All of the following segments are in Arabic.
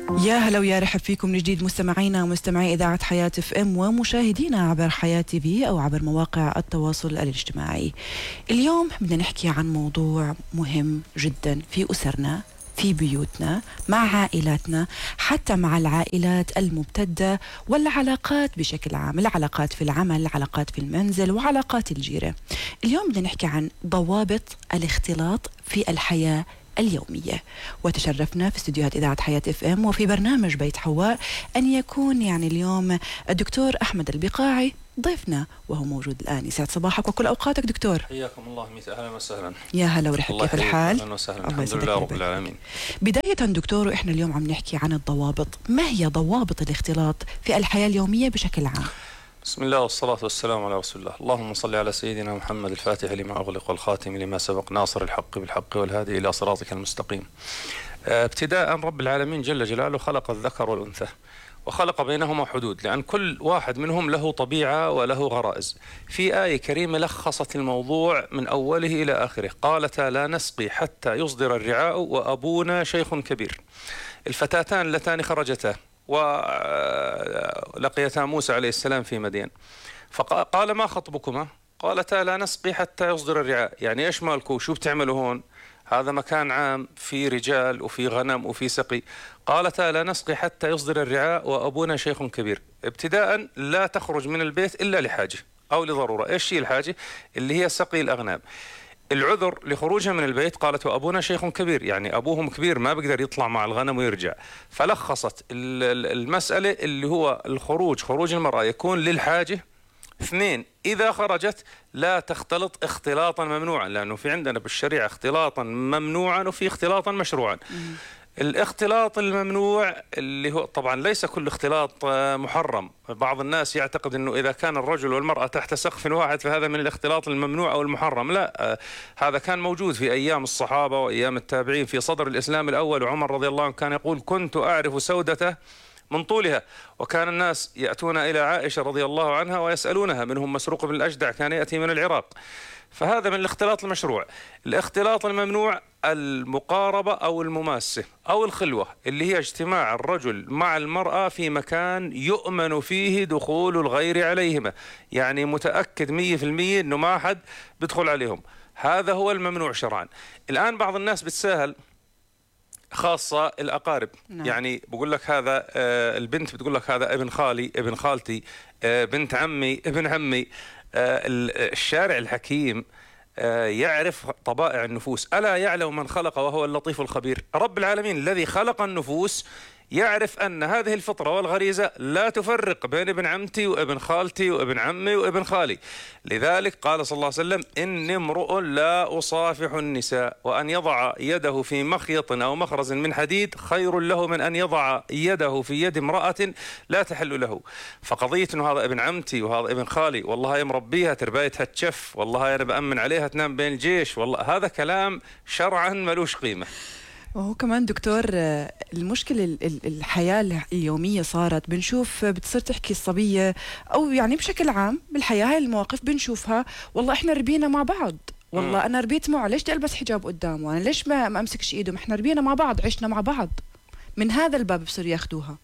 يا هلا ويا رحب فيكم من جديد مستمعينا ومستمعي إذاعة حياة اف ام ومشاهدينا عبر حياة تي في أو عبر مواقع التواصل الاجتماعي. اليوم بدنا نحكي عن موضوع مهم جدا في أسرنا، في بيوتنا، مع عائلاتنا، حتى مع العائلات الممتدة والعلاقات بشكل عام، العلاقات في العمل، العلاقات في المنزل، وعلاقات الجيرة. اليوم بدنا نحكي عن ضوابط الاختلاط في الحياة اليومية، وتشرفنا في استديوهات إذاعة حياة اف ام وفي برنامج بيت حواء أن يكون اليوم الدكتور أحمد البقاعي ضيفنا، وهو موجود الآن. يسعد صباحك وكل أوقاتك دكتور. حياكم الله ميت، أهلا وسهلا. يا هلا ورحب، كيف الحال؟ أهلا وسهلا، الحمد لله رب العالمين. بداية دكتور، إحنا اليوم عم نحكي عن الضوابط. ما هي ضوابط الاختلاط في الحياة اليومية بشكل عام؟ بسم الله والصلاة والسلام على رسول الله. اللهم صل على سيدنا محمد الفاتح لما أغلق والخاتم لما سبق ناصر الحق بالحق والهادي إلى صراطك المستقيم. ابتداء رب العالمين جل جلاله خلق الذكر والأنثى وخلق بينهما حدود، لأن كل واحد منهم له طبيعة وله غرائز. في آية كريمة لخصت الموضوع من أوله إلى آخره، قالتا لا نسقي حتى يصدر الرعاء وأبونا شيخ كبير. الفتاتان اللتان خرجتا ولقيتا موسى عليه السلام في مدين، فقال ما خطبكما؟ قالتا لا نسقي حتى يصدر الرعاء. يعني ايش مالكم؟ شو بتعملوا هون؟ هذا مكان عام، في رجال وفي غنم وفي سقي. قالتا لا نسقي حتى يصدر الرعاء وأبونا شيخ كبير. ابتداء لا تخرج من البيت إلا لحاجة أو لضرورة. ايش هي الحاجة؟ اللي هي سقي الأغنام. العذر لخروجها من البيت قالت وأبونا شيخ كبير، يعني أبوهم كبير ما بيقدر يطلع مع الغنم ويرجع. فلخصت المسألة اللي هو الخروج، خروج المرأة يكون للحاجة. اثنين، إذا خرجت لا تختلط اختلاطا ممنوعا، لأنه في عندنا بالشريعة اختلاطا ممنوعا وفي اختلاطا مشروعا. الاختلاط الممنوع اللي هو طبعا ليس كل اختلاط محرم. بعض الناس يعتقد أنه إذا كان الرجل والمرأة تحت سقف واحد فهذا من الاختلاط الممنوع أو المحرم. لا، هذا كان موجود في أيام الصحابة وأيام التابعين في صدر الإسلام الأول. وعمر رضي الله عنه كان يقول كنت أعرف سودة من طولها. وكان الناس يأتون إلى عائشة رضي الله عنها ويسألونها، منهم مسروق بن الأجدع كان يأتي من العراق. فهذا من الاختلاط المشروع. الاختلاط الممنوع المقاربة أو المماسة أو الخلوة، اللي هي اجتماع الرجل مع المرأة في مكان يؤمن فيه دخول الغير عليهما، يعني متأكد 100% أنه ما أحد بيدخل عليهم. هذا هو الممنوع شرعا. الآن بعض الناس بتساهل، خاصة الأقارب. نعم. يعني بقول لك هذا البنت بتقول لك هذا ابن خالي، ابن خالتي، بنت عمي، ابن عمي. الشارع الحكيم يعرف طبائع النفوس. ألا يعلم من خلق وهو اللطيف الخبير؟ رب العالمين الذي خلق النفوس يعرف أن هذه الفطرة والغريزة لا تفرق بين ابن عمتي وابن خالتي وابن عمي وابن خالي. لذلك قال صلى الله عليه وسلم إني امرؤ لا أصافح النساء، وأن يضع يده في مخيط أو مخرز من حديد خير له من أن يضع يده في يد امرأة لا تحل له. فقضية أنه هذا ابن عمتي وهذا ابن خالي، والله هي مربيها تربايتها تشف، والله أنا بأمن عليها تنام بين الجيش، والله هذا كلام شرعا ملوش قيمة. وهو كمان دكتور المشكلة الحياة اليومية صارت بنشوف بتصير تحكي الصبية أو يعني بشكل عام بالحياة هاي المواقف بنشوفها، والله إحنا ربينا مع بعض، والله أنا ربيت معه، ليش بدي ألبس حجاب قدامه؟ أنا ليش ما أمسكش إيده؟ ما إحنا ربينا مع بعض، عشنا مع بعض. من هذا الباب بصير ياخدوها.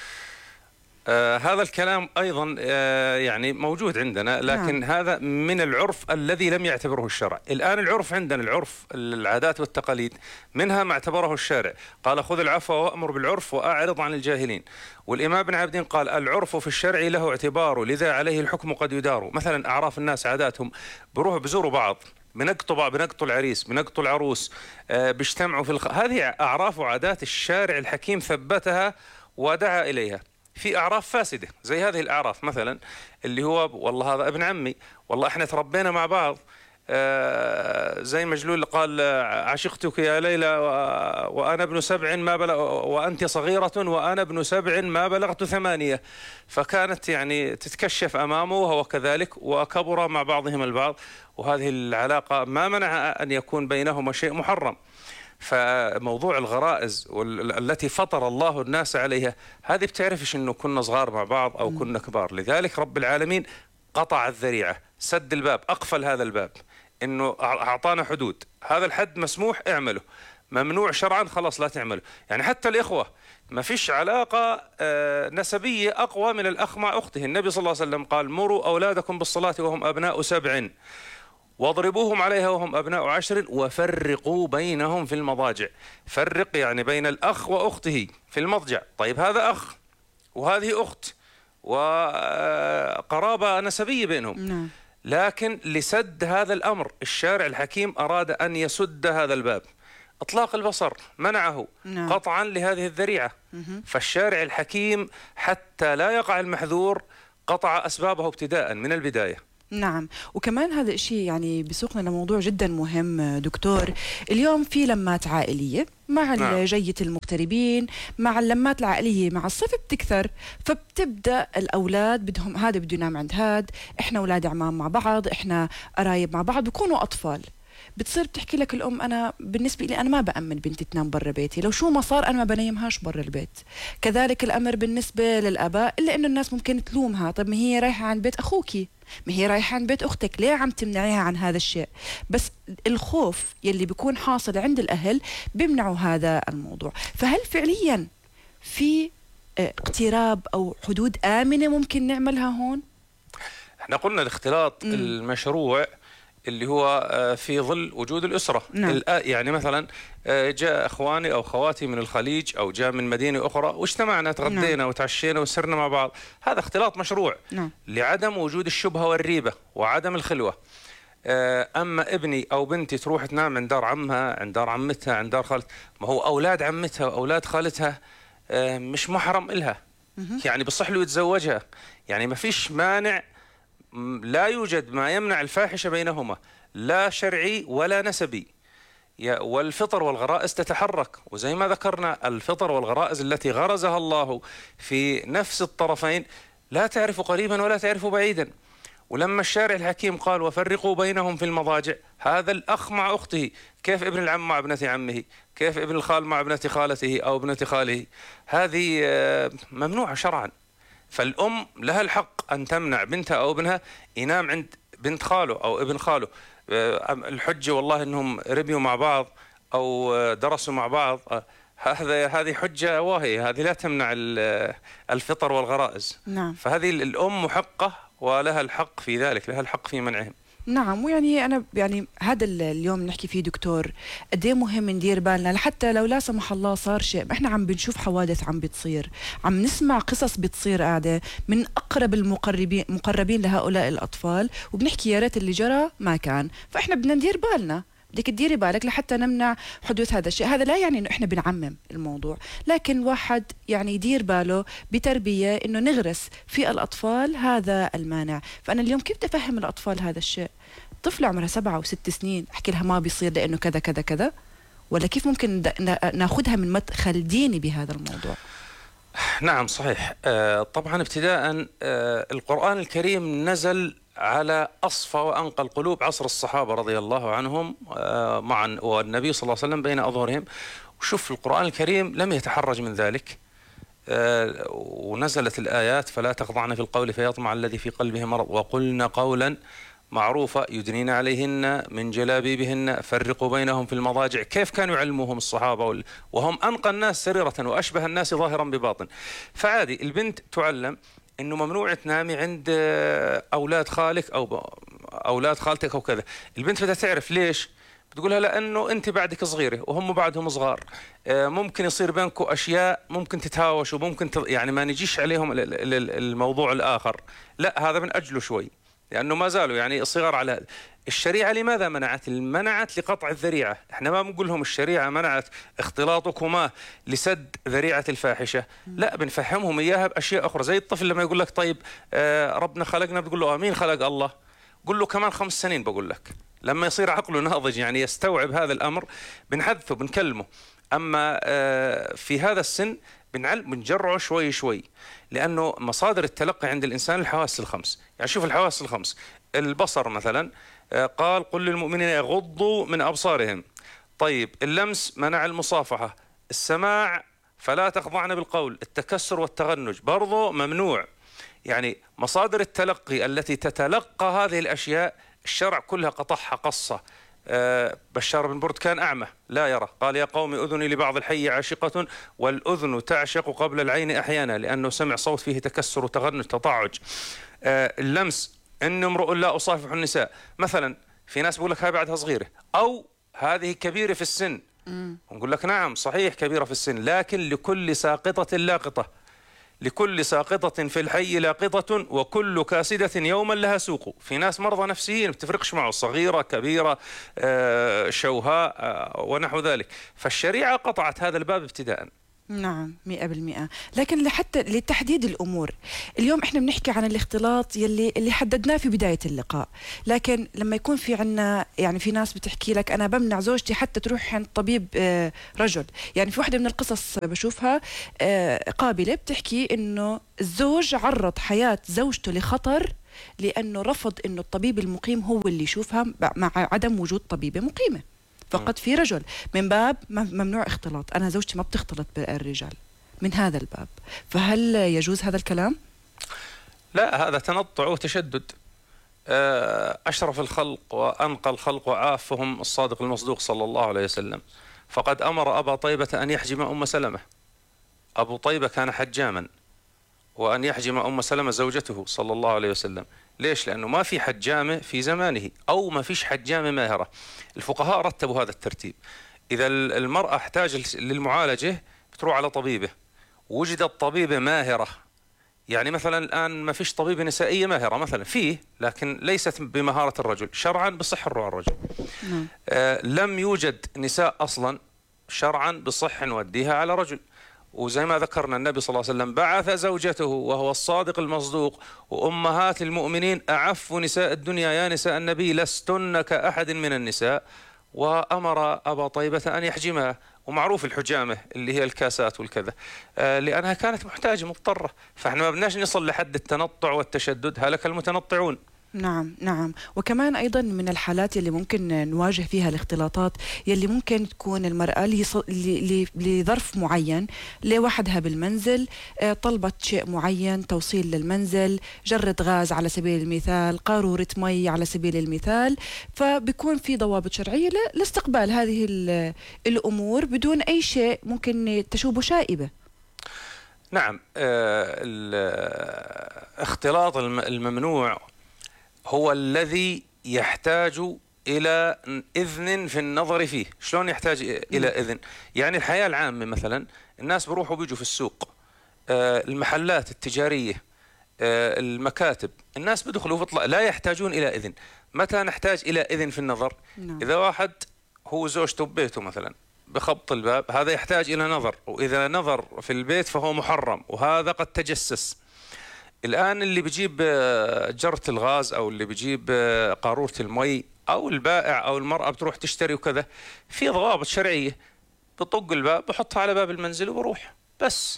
هذا الكلام أيضا يعني موجود عندنا، لكن نعم. هذا من العرف الذي لم يعتبره الشرع. الآن العرف عندنا، العرف العادات والتقاليد، منها ما اعتبره الشارع. قال خذ العفو وأمر بالعرف وأعرض عن الجاهلين. والإمام ابن عابدين قال العرف في الشرع له اعتبار، لذا عليه الحكم قد يدار. مثلا أعراف الناس عاداتهم، بروحوا بزوروا بعض، بنقطوا العريس، بنقطوا العروس، بيجتمعوا في هذه أعراف وعادات الشارع الحكيم ثبتها ودعا إليها. في أعراف فاسدة زي هذه الأعراف، مثلا اللي هو والله هذا ابن عمي، والله احنا تربينا مع بعض. زي مجلول قال عشقتك يا ليلى وأنا ابن 7 ما بلغ، وأنت صغيرة وأنا ابن 7 ما بلغت 8. فكانت يعني تتكشف أمامه وهو كذلك، وكبر مع بعضهم البعض، وهذه العلاقة ما منع أن يكون بينهما شيء محرم. فموضوع الغرائز التي فطر الله الناس عليها، هذه بتعرفش انه كنا صغار مع بعض او كنا كبار. لذلك رب العالمين قطع الذريعة، سد الباب، اقفل هذا الباب، انه اعطانا حدود، هذا الحد مسموح اعمله، ممنوع شرعا خلاص لا تعمله. يعني حتى الإخوة ما فيش علاقة نسبية أقوى من الأخ مع أخته. النبي صلى الله عليه وسلم قال مروا أولادكم بالصلاة وهم أبناء 7 واضربوهم عليها وهم أبناء 10 وفرقوا بينهم في المضاجع. فرق يعني بين الأخ وأخته في المضجع. طيب هذا أخ وهذه أخت وقرابة نسبية بينهم. نعم. لكن لسد هذا الأمر الشارع الحكيم أراد أن يسد هذا الباب. إطلاق البصر منعه نعم. قطعا لهذه الذريعة. فالشارع الحكيم حتى لا يقع المحذور قطع أسبابه ابتداء من البداية. نعم. وكمان هذا الشيء يعني بيسوقنا لموضوع جدا مهم دكتور. اليوم في لمات عائلية مع نعم. جية المغتربين، مع اللمات العائلية مع الصيف بتكثر، فبتبدأ الأولاد بدهم هذا بده ينام عند هاد، إحنا أولاد عمام مع بعض، إحنا قرايب مع بعض، بيكونوا أطفال. بتصير بتحكي لك الأم أنا بالنسبة لي أنا ما بأمن بنتي تنام برا بيتي، لو شو ما صار أنا ما بنيمهاش برا البيت. كذلك الأمر بالنسبة للآباء، إلا إنه الناس ممكن تلومها، طب ما هي رايحة عند بيت أخوكي، ما هي رايحة عند بيت أختك، ليه عم تمنعيها عن هذا الشيء؟ بس الخوف يلي بيكون حاصل عند الأهل بيمنعوا هذا الموضوع. فهل فعليا في اقتراب أو حدود آمنة ممكن نعملها هون؟ احنا قلنا الاختلاط المشروع اللي هو في ظل وجود الأسرة. نعم. يعني مثلا جاء أخواني أو خواتي من الخليج أو جاء من مدينة أخرى واجتمعنا تغدينا نعم. وتعشينا وسرنا مع بعض، هذا اختلاط مشروع. نعم. لعدم وجود الشبهة والريبة وعدم الخلوة. أما ابني أو بنتي تروح تنام عند دار عمها، عند دار عمتها، عند دار خالتها، ما هو أولاد عمتها وأولاد خالتها مش محرم إلها، يعني بصح له يتزوجها. يعني ما فيش مانع، لا يوجد ما يمنع الفاحشة بينهما، لا شرعي ولا نسبي. والفطر والغرائز تتحرك، وزي ما ذكرنا الفطر والغرائز التي غرزها الله في نفس الطرفين لا تعرف قريبا ولا تعرف بعيدا. ولما الشارع الحكيم قال وفرقوا بينهم في المضاجع، هذا الأخ مع أخته، كيف ابن العم مع ابنة عمه، كيف ابن الخال مع ابنة خالته أو ابنة خاله، هذه ممنوعة شرعا. فالأم لها الحق أن تمنع بنتها أو ابنها ينام عند بنت خاله أو ابن خاله. الحجة والله أنهم ربيوا مع بعض أو درسوا مع بعض، هذه حجة واهية، هذه لا تمنع الفطر والغرائز. نعم. فهذه الأم محقة ولها الحق في ذلك، لها الحق في منعهم. نعم. ويعني أنا يعني هذا اليوم نحكي فيه دكتور قد ايه مهم ندير بالنا، لحتى لو لا سمح الله صار شيء، احنا عم بنشوف حوادث عم بتصير، عم نسمع قصص بتصير قاعدة من أقرب المقربين لهؤلاء الأطفال، وبنحكي يا ريت اللي جرى ما كان. فاحنا بدنا ندير بالنا، بدك تديري بالك لحتى نمنع حدوث هذا الشيء. هذا لا يعني انه احنا بنعمم الموضوع، لكن الواحد يعني يدير باله بتربية انه نغرس في الاطفال هذا المانع. فانا اليوم كيف بدي افهم الاطفال هذا الشيء؟ طفلة عمرها 7 و6 سنين احكي لها ما بيصير لانه كذا كذا كذا، ولا كيف ممكن ناخذها من مدخل ديني بهذا الموضوع؟ نعم صحيح. طبعا ابتداء القرآن الكريم نزل على أصفى وأنقى القلوب عصر الصحابة رضي الله عنهم معا، والنبي صلى الله عليه وسلم بين أظهرهم. وشوف القرآن الكريم لم يتحرج من ذلك، ونزلت الآيات فلا تخضعن في القول فيطمع الذي في قلبه مرض وقلن قولا معروفة يدنين عليهن من جلابيبهن فرقوا بينهم في المضاجع. كيف كانوا يعلموهم الصحابة وهم أنقى الناس سريرة وأشبه الناس ظاهرا بباطن. فعادي البنت تعلم إنه ممنوع تنامي عند أولاد خالك أو أولاد خالتك أو كذا. البنت بدها تعرف ليش، بتقولها لأنه أنت بعدك صغيرة وهم بعدهم صغار، ممكن يصير بينكم أشياء، ممكن تتهاوشوا، ممكن يعني ما نجيش عليهم الموضوع الآخر، لا هذا من أجله شوي، لأنه ما زالوا يعني صغار على هذا. الشريعة لماذا منعت؟ منعت لقطع الذريعة. احنا ما بنقول لهم الشريعة منعت اختلاطكما لسد ذريعة الفاحشة، لا بنفهمهم إياها بأشياء أخرى. زي الطفل لما يقول لك طيب ربنا خلقنا، بتقول له مين خلق الله؟ قل له كمان 5 سنين بقول لك. لما يصير عقله ناضج يعني يستوعب هذا الأمر بنحدثه بنكلمه. أما في هذا السن بنجرعه شوي شوي، لأنه مصادر التلقي عند الإنسان الحواس الخمس. يعني شوف الحواس الخمس، البصر مثلا قال قل للمؤمنين يغضوا من أبصارهم. طيب اللمس منع المصافحة، السماع فلا تخضعن بالقول، التكسر والتغنج برضو ممنوع. يعني مصادر التلقي التي تتلقى هذه الأشياء الشرع كلها قطعها قصة. بشار بن برد كان أعمى لا يرى، قال يا قوم أذني لبعض الحي عاشقة والأذن تعشق قبل العين أحيانا، لأنه سمع صوت فيه تكسر وتغنج تطاعج. اللمس، إن امرؤ لا أصافح النساء مثلا، في ناس بيقول لك هاي بعدها صغيرة أو هذه كبيرة في السن، ونقول لك نعم صحيح كبيرة في السن، لكن لكل ساقطة لاقطة، لكل ساقطة في الحي لاقطة وكل كاسدة يوما لها سوق. في ناس مرضى نفسيين بتفرقش معه صغيرة كبيرة شوهاء ونحو ذلك، فالشريعة قطعت هذا الباب ابتداء. نعم 100%. لكن حتى لتحديد الأمور، اليوم إحنا بنحكي عن الاختلاط اللي حددناه في بداية اللقاء، لكن لما يكون في عنا يعني في ناس بتحكي لك أنا بمنع زوجتي حتى تروح عند طبيب رجل. يعني في واحدة من القصص بشوفها قابلة بتحكي إنه الزوج عرض حياة زوجته لخطر لأنه رفض إنه الطبيب المقيم هو اللي يشوفها مع عدم وجود طبيبة مقيمة، فقط في رجل، من باب ممنوع اختلاط. أنا زوجتي ما بتختلط بالرجال من هذا الباب، فهل يجوز هذا الكلام؟ لا، هذا تنطع وتشدد. أشرف الخلق وأنقى الخلق وعافهم الصادق المصدوق صلى الله عليه وسلم، فقد أمر أبا طيبة أن يحجم أم سلمة. أبو طيبة كان حجاما، وأن يحجم أم سلمة زوجته صلى الله عليه وسلم. ليش؟ لأنه ما في حجامة في زمانه، أو ما فيش حجامة ماهرة. الفقهاء رتبوا هذا الترتيب. إذا المرأة احتاج للمعالجة بتروح على طبيبة، وجدت طبيبة ماهرة، يعني مثلا الآن ما فيش طبيبة نسائية ماهرة مثلا، فيه لكن ليست بمهارة الرجل، شرعا بصح نروح على الرجل. لم يوجد نساء أصلا، شرعا بصح نوديها على رجل. وزي ما ذكرنا النبي صلى الله عليه وسلم بعث زوجته وهو الصادق المصدوق، وأمهات المؤمنين أعف نساء الدنيا يا نساء النبي لستن كأحد من النساء، وأمر أبا طيبة أن يحجمها. ومعروف الحجامة اللي هي الكاسات والكذا، لأنها كانت محتاجة مضطرة، فإحنا ما بدناش نصل لحد التنطع والتشدد، هلك المتنطعون. نعم نعم. وكمان أيضا من الحالات اللي ممكن نواجه فيها الاختلاطات يلي ممكن تكون المرأة لظرف معين لوحدها بالمنزل، طلبت شيء معين، توصيل للمنزل، جرة غاز على سبيل المثال، قارورة مي على سبيل المثال، فبيكون في ضوابط شرعية لاستقبال هذه الأمور بدون أي شيء ممكن تشوبه شائبة. نعم. الاختلاط الممنوع هو الذي يحتاج إلى إذن في النظر فيه. شلون يحتاج إلى إذن؟ يعني الحياة العامة مثلا، الناس بروحوا بيجوا في السوق، المحلات التجارية، المكاتب، الناس بدخلوا وبيطلعوا، لا يحتاجون إلى إذن. متى نحتاج إلى إذن في النظر؟ إذا واحد هو زوجته ببيته مثلا بخبط الباب، هذا يحتاج إلى نظر، وإذا نظر في البيت فهو محرم، وهذا قد تجسس. الآن اللي بيجيب جرة الغاز أو اللي بيجيب قارورة المي أو البائع أو المرأة بتروح تشتري وكذا، في ضوابط شرعية، بطق الباب بحطها على باب المنزل وبروح بس.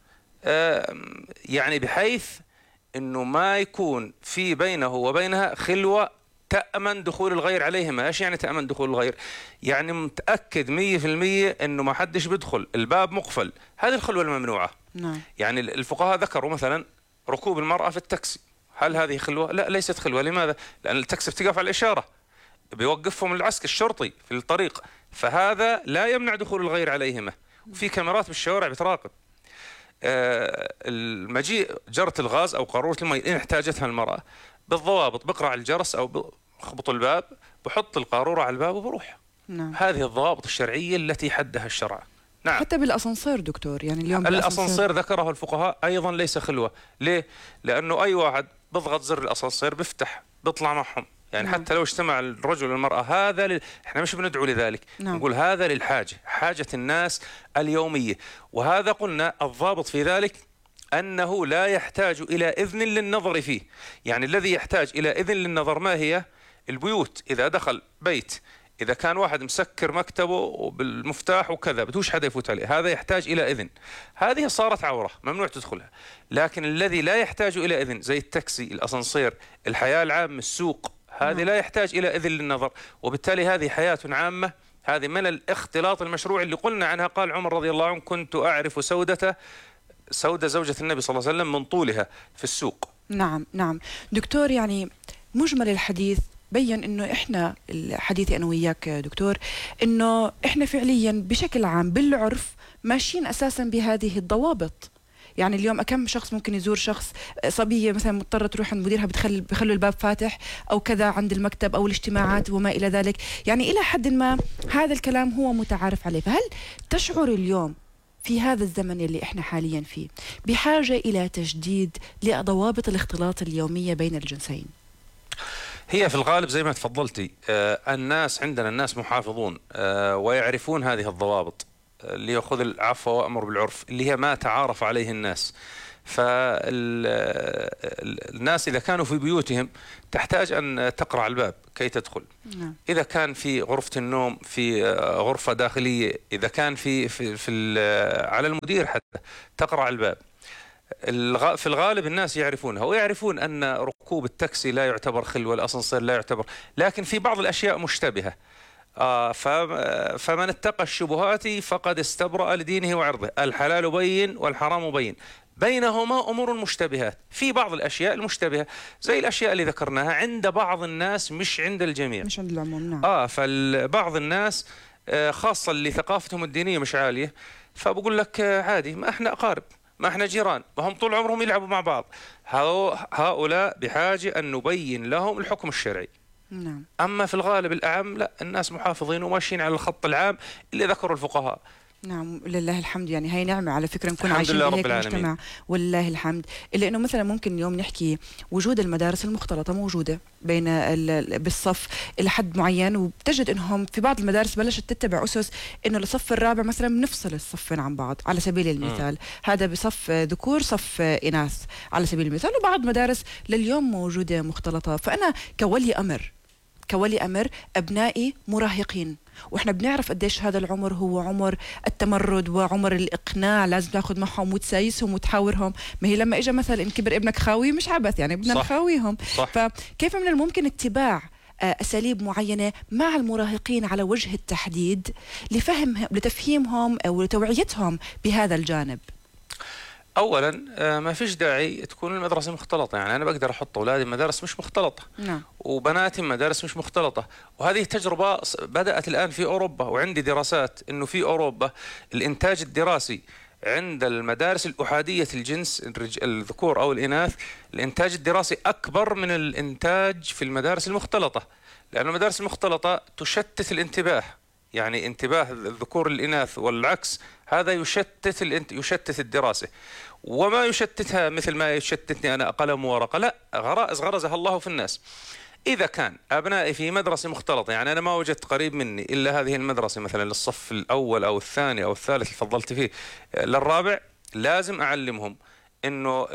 يعني بحيث أنه ما يكون في بينه وبينها خلوة تأمن دخول الغير عليهما. ايش يعني تأمن دخول الغير؟ يعني متأكد 100% أنه ما حدش بيدخل، الباب مقفل، هذه الخلوة الممنوعة. نعم. يعني الفقهاء ذكروا مثلا ركوب المرأة في التاكسي، هل هذه خلوة؟ لا، ليست خلوة. لماذا؟ لأن التاكسي بتقف على الإشارة، بيوقفهم العسكر الشرطي في الطريق، فهذا لا يمنع دخول الغير عليهما. وفي كاميرات بالشوارع بتراقب. المجيء جرة الغاز أو قارورة المي إن احتاجتها المرأة بالضوابط، بقرع الجرس أو بخبط الباب، بحط القارورة على الباب وبروح. نعم. هذه الضوابط الشرعية التي حدها الشرع. نعم. حتى بالأسانسير دكتور، يعني اليوم الأسانسير ذكره الفقهاء أيضا ليس خلوة. ليه؟ لأنه أي واحد بضغط زر الأسانسير بيفتح بيطلع معهم، يعني نعم. حتى لو اجتمع الرجل والمرأة، هذا احنا مش بندعو لذلك. نعم. نقول هذا للحاجة، حاجة الناس اليومية. وهذا قلنا الضابط في ذلك أنه لا يحتاج إلى إذن للنظر فيه. يعني الذي يحتاج إلى إذن للنظر ما هي؟ البيوت. إذا دخل بيت، إذا كان واحد مسكر مكتبه بالمفتاح وكذا بدوش حدا يفوت عليه، هذا يحتاج إلى إذن، هذه صارت عورة ممنوع تدخلها. لكن الذي لا يحتاج إلى إذن زي التاكسي، الأسانسير، الحياة العامة، السوق، هذه لا يحتاج إلى إذن للنظر، وبالتالي هذه حياة عامة. هذه من الاختلاط المشروع اللي قلنا عنها. قال عمر رضي الله عنه: كنت أعرف سودة زوجة النبي صلى الله عليه وسلم من طولها في السوق. نعم نعم. دكتور، يعني مجمل الحديث بين انه احنا حديثي انا وياك دكتور انه احنا فعليا بشكل عام بالعرف ماشيين اساسا بهذه الضوابط. يعني اليوم كم شخص ممكن يزور شخص، صبيه مثلا مضطره تروح عند مديرها بخلوا الباب فاتح او كذا عند المكتب او الاجتماعات وما الى ذلك، يعني الى حد ما هذا الكلام هو متعارف عليه. فهل تشعر اليوم في هذا الزمن اللي احنا حاليا فيه بحاجه الى تجديد لضوابط الاختلاط اليوميه بين الجنسين؟ هي في الغالب زي ما تفضلتي، الناس عندنا الناس محافظون ويعرفون هذه الضوابط اللي يأخذ العفو وأمر بالعرف اللي هي ما تعارف عليه الناس. فالناس إذا كانوا في بيوتهم تحتاج أن تقرع الباب كي تدخل. إذا كان في غرفة النوم، في غرفة داخلية، إذا كان في على المدير حتى تقرع الباب. في الغالب الناس يعرفونها، ويعرفون أن ركوب التاكسي لا يعتبر خلوة، الأسانسير لا يعتبر، لكن في بعض الأشياء مشتبهة. فمن اتقى الشبهات فقد استبرأ لدينه وعرضه، الحلال بين والحرام بين، بينهما أمور مشتبهات. في بعض الأشياء المشتبهة زي الأشياء اللي ذكرناها عند بعض الناس مش عند الجميع، مش عند العموم. نعم. فبعض الناس خاصة اللي ثقافتهم الدينية مش عالية، فبقول لك عادي، ما احنا أقارب، ما احنا جيران، وهم طول عمرهم يلعبوا مع بعض. هؤلاء بحاجة أن نبين لهم الحكم الشرعي. نعم. أما في الغالب الأعم لا، الناس محافظين وماشيين على الخط العام اللي ذكروا الفقهاء. نعم، لله الحمد. يعني هي نعمة على فكرة نكون الحمد عايشين لله بهيك رب العالمين. مجتمع، والله الحمد. إلا إنه مثلا ممكن اليوم نحكي وجود المدارس المختلطة موجودة بين بالصف إلى حد معين، وبتجد إنهم في بعض المدارس بلشت تتبع أسس إنه الصف الرابع مثلا بنفصل الصفين عن بعض على سبيل المثال، هذا بصف ذكور صف إناث على سبيل المثال، وبعض مدارس لليوم موجودة مختلطة. فأنا كولي أمر أبنائي مراهقين، وإحنا بنعرف قديش هذا العمر هو عمر التمرد وعمر الإقناع، لازم تاخذ معهم وتسايسهم وتحاورهم. ما هي لما إجا مثلا إن كبر ابنك خاوي مش عبث، يعني بدنا نخاويهم. فكيف من الممكن اتباع أساليب معينة مع المراهقين على وجه التحديد لتفهيمهم أو لتوعيتهم بهذا الجانب؟ أولا ما فيش داعي تكون المدرسة مختلطة. يعني أنا بقدر أحط أولادي مدارس مش مختلطة. نعم. وبناتي مدارس مش مختلطة، وهذه تجربة بدأت الآن في أوروبا، وعندي دراسات أنه في أوروبا الإنتاج الدراسي عند المدارس الأحادية الجنس الذكور أو الإناث، الإنتاج الدراسي أكبر من الإنتاج في المدارس المختلطة، لأن المدارس المختلطة تشتت الانتباه، يعني انتباه الذكور للإناث والعكس، هذا يشتت الدراسة. وما يشتتها مثل ما يشتتني أنا قلم وورقة، لا، غرائز غرزها الله في الناس. إذا كان أبنائي في مدرسة مختلطة، يعني أنا ما وجدت قريب مني إلا هذه المدرسة مثلا للصف الأول أو الثاني أو الثالث اللي فضلت فيه للرابع، لازم أعلمهم إنه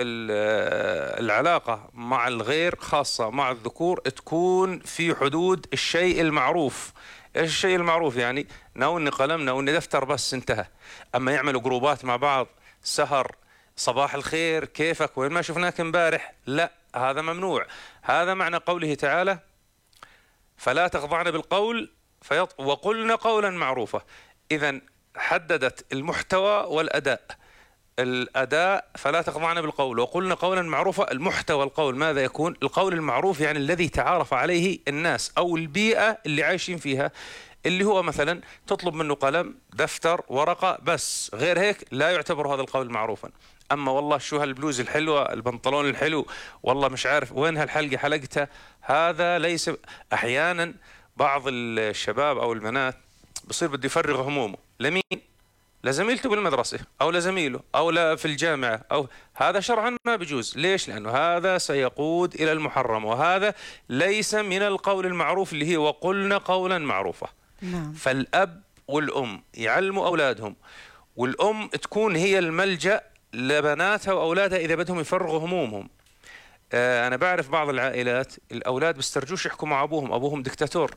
العلاقة مع الغير خاصة مع الذكور تكون في حدود الشيء المعروف. ايش الشيء المعروف؟ يعني ناولني قلم، ناولني دفتر، بس انتهى. اما يعملوا جروبات مع بعض، سهر، صباح الخير، كيفك، وين ما شفناك امبارح، لا، هذا ممنوع. هذا معنى قوله تعالى فلا تخضعن بالقول وقلن قولا معروفا. اذا حددت المحتوى والاداء. الاداء فلا تخضعن بالقول وقلن قولا معروفا، المحتوى القول ماذا يكون؟ القول المعروف يعني الذي تعارف عليه الناس او البيئة اللي عايشين فيها، اللي هو مثلا تطلب منه قلم، دفتر، ورقة، بس غير هيك لا يعتبر هذا القول معروفا. اما والله شو هالبلوز الحلوة، البنطلون الحلو، والله مش عارف وين هالحلقة حلقتها، هذا ليس. احيانا بعض الشباب او البنات بصير بده يفرغ همومه لمين؟ لزميلته بالمدرسة أو لزميله أو في الجامعة، أو هذا شرعا ما بيجوز. ليش؟ لأنه هذا سيقود إلى المحرم، وهذا ليس من القول المعروف اللي هي وقلنا قولا معروفا. نعم. فالأب والأم يعلموا أولادهم، والأم تكون هي الملجأ لبناتها وأولادها إذا بدهم يفرغوا همومهم. أنا بعرف بعض العائلات الأولاد بيسترجوش يحكوا مع أبوهم دكتاتور.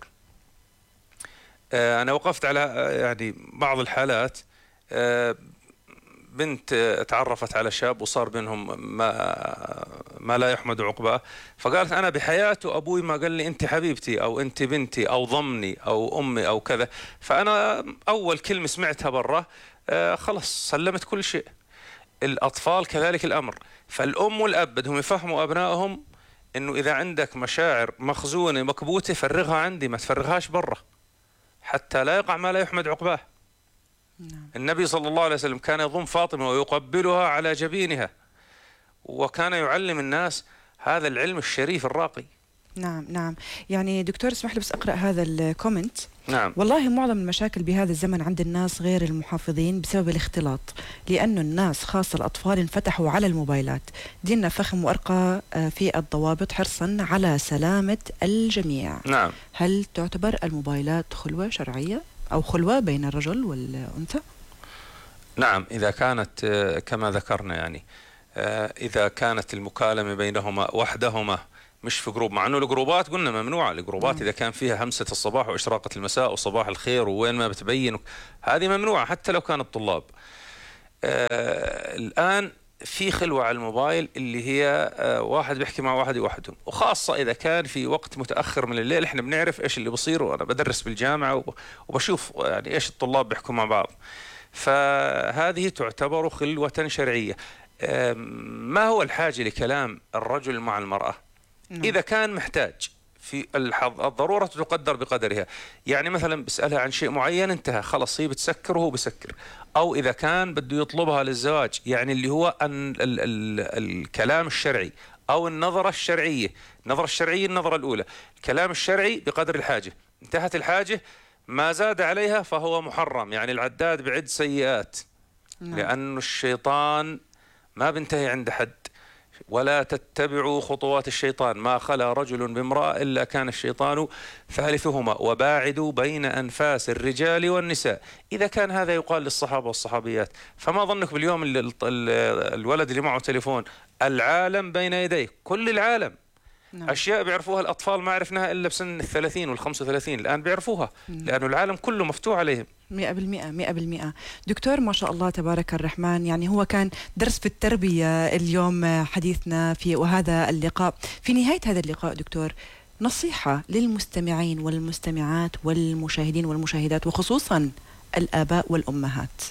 أنا وقفت على يعني بعض الحالات، بنت تعرفت على شاب وصار بينهم ما لا يحمد عقباه، فقالت أنا بحياته أبوي ما قال لي أنت حبيبتي أو أنت بنتي أو ضمني أو أمي أو كذا. فأنا أول كلمة سمعتها برا خلص سلمت كل شيء. الأطفال كذلك الأمر، فالأم والأب بدهم يفهموا أبنائهم إنه إذا عندك مشاعر مخزونة مكبوتة فرغها عندي، ما تفرغهاش برا حتى لا يقع ما لا يحمد عقباه. نعم. النبي صلى الله عليه وسلم كان يضم فاطمة ويقبلها على جبينها، وكان يعلم الناس هذا العلم الشريف الراقي. نعم نعم. يعني دكتور اسمح لي بس أقرأ هذا الكومنت. نعم. والله معظم المشاكل بهذا الزمن عند الناس غير المحافظين بسبب الاختلاط، لأنه الناس خاصة الأطفال انفتحوا على الموبايلات. ديننا فخم وأرقى في الضوابط حرصا على سلامة الجميع. نعم. هل تعتبر الموبايلات خلوة شرعية أو خلوة بين الرجل والأنثى؟ نعم، إذا كانت كما ذكرنا يعني إذا كانت المكالمة بينهما وحدهما مش في جروب، مع انه الجروبات قلنا ممنوعه، الجروبات اذا كان فيها همسه الصباح واشراقه المساء وصباح الخير ووين ما بتبين، هذه ممنوعه حتى لو كانوا الطلاب. الان في خلوه على الموبايل اللي هي واحد بيحكي مع واحد لوحدهم، وخاصه اذا كان في وقت متاخر من الليل. احنا بنعرف ايش اللي بصير، وانا بدرس بالجامعه وبشوف يعني ايش الطلاب بيحكوا مع بعض، فهذه تعتبر خلوه شرعيه. ما هو الحاجه لكلام الرجل مع المراه؟ إذا كان محتاج في الضرورة تقدر بقدرها، يعني مثلا بسألها عن شيء معين انتهى خلص، هي بتسكر وهو بسكر. أو إذا كان بده يطلبها للزواج، يعني اللي هو الكلام الشرعي أو النظرة الشرعية. النظرة الشرعية النظرة الأولى، الكلام الشرعي بقدر الحاجة، انتهت الحاجة ما زاد عليها فهو محرم، يعني العداد بعد سيئات. لأن الشيطان ما بينتهي عند حد. ولا تتبعوا خطوات الشيطان، ما خلا رجل بامرأة إلا كان الشيطان ثالثهما وباعدوا بين أنفاس الرجال والنساء. إذا كان هذا يقال للصحابة والصحابيات، فما ظنك باليوم الولد اللي معه تليفون العالم بين يديه، كل العالم. نعم. أشياء بيعرفوها الأطفال ما عرفناها إلا بسن 30 وال35، الآن بيعرفوها لأنه العالم كله مفتوح عليهم. 100%. دكتور ما شاء الله تبارك الرحمن، يعني هو كان درس في التربية اليوم حديثنا في وهذا اللقاء. في نهاية هذا اللقاء دكتور، نصيحة للمستمعين والمستمعات والمشاهدين والمشاهدات وخصوصا الآباء والأمهات.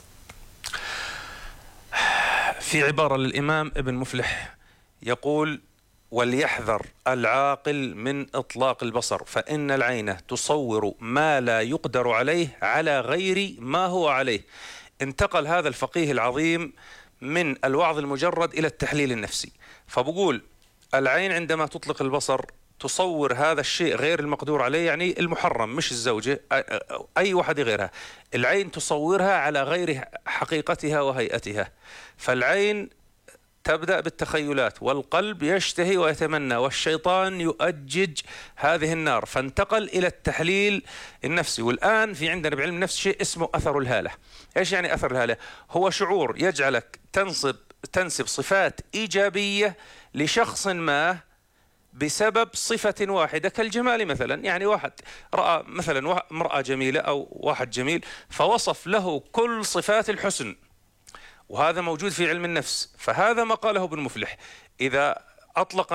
في عبارة للإمام ابن مفلح يقول: وليحذر العاقل من إطلاق البصر، فإن العين تصور ما لا يقدر عليه على غير ما هو عليه. انتقل هذا الفقيه العظيم من الوعظ المجرد إلى التحليل النفسي، فبقول العين عندما تطلق البصر تصور هذا الشيء غير المقدور عليه، يعني المحرم مش الزوجة، أي واحد غيرها، العين تصورها على غير حقيقتها وهيئتها. فالعين تبدأ بالتخيلات، والقلب يشتهي ويتمنى، والشيطان يؤجج هذه النار، فانتقل إلى التحليل النفسي. والآن في عندنا بعلم النفس شيء اسمه أثر الهالة. إيش يعني أثر الهالة؟ هو شعور يجعلك تنسب صفات إيجابية لشخص ما بسبب صفة واحدة كالجمال مثلا. يعني واحد رأى مثلا امرأة جميلة أو واحد جميل فوصف له كل صفات الحسن، وهذا موجود في علم النفس. فهذا ما قاله ابن مفلح: إذا أطلق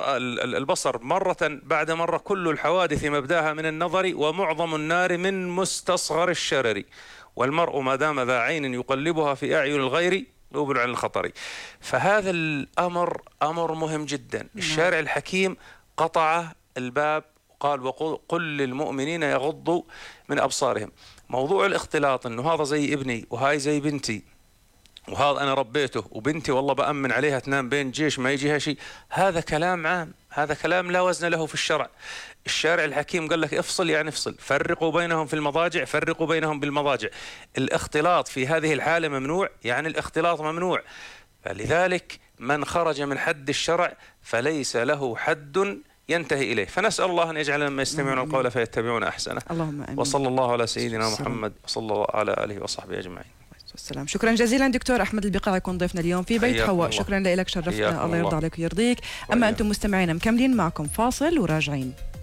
البصر مرة بعد مرة، كل الحوادث مبداها من النظر، ومعظم النار من مستصغر الشرر، والمرء ما دام ذا عين يقلبها في أعين الغير يوبل عن الخطر. فهذا الأمر أمر مهم جدا. الشارع الحكيم قطع الباب وقال: وقل للمؤمنين يغضوا من أبصارهم. موضوع الاختلاط إنه هذا زي ابني وهاي زي بنتي وهذا أنا ربيته وبنتي والله بأمن عليها تنام بين جيش ما يجيها شيء، هذا كلام عام، هذا كلام لا وزن له في الشرع. الشارع الحكيم قال لك افصل، يعني افصل، فرقوا بينهم في المضاجع، فرقوا بينهم بالمضاجع. الاختلاط في هذه الحالة ممنوع، يعني الاختلاط ممنوع. فلذلك من خرج من حد الشرع فليس له حد ينتهي إليه. فنسأل الله أن يجعل مما يستمعون القول فيتبعون أحسنه. اللهم آمين. وصلى الله على سيدنا محمد وصلى الله على آله وصحبه أجمعين. السلام. شكرا جزيلا دكتور أحمد البقاع، يكون ضيفنا اليوم في بيت حواء. شكرا لك، شرفتنا. الله يرضى عليك ويرضيك. أما أنتم مستمعينا مكملين معكم فاصل وراجعين.